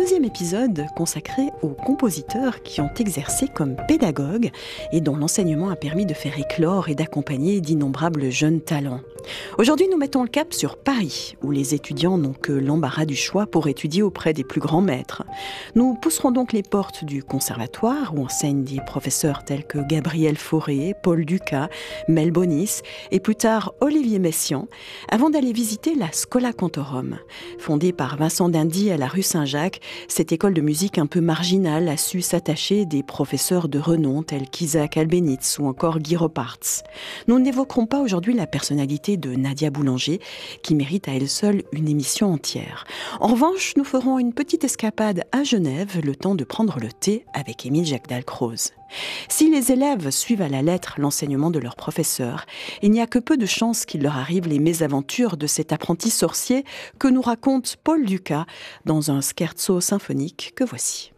2e épisode consacré aux compositeurs qui ont exercé comme pédagogues et dont l'enseignement a permis de faire éclore et d'accompagner d'innombrables jeunes talents. Aujourd'hui, nous mettons le cap sur Paris, où les étudiants n'ont que l'embarras du choix pour étudier auprès des plus grands maîtres. Nous pousserons donc les portes du conservatoire, où enseignent des professeurs tels que Gabriel Fauré, Paul Dukas, Mel Bonis et plus tard Olivier Messiaen, avant d'aller visiter la Schola Cantorum. Fondée par Vincent d'Indy à la rue Saint-Jacques, cette école de musique un peu marginale a su s'attacher des professeurs de renom tels qu'Isaac Albéniz ou encore Guy Repartz. Nous n'évoquerons pas aujourd'hui la personnalité de Nadia Boulanger, qui mérite à elle seule une émission entière. En revanche, nous ferons une petite escapade à Genève, le temps de prendre le thé avec Émile Jacques Dalcroze. Si les élèves suivent à la lettre l'enseignement de leur professeur, il n'y a que peu de chances qu'il leur arrive les mésaventures de cet apprenti sorcier que nous raconte Paul Dukas dans un scherzo symphonique que voici.